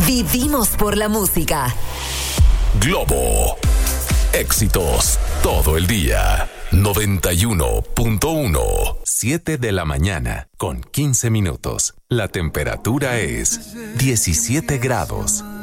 Vivimos por la música. Globo. Éxitos todo el día. 91.1. 7 de la mañana con 15 minutos. La temperatura es 17 grados.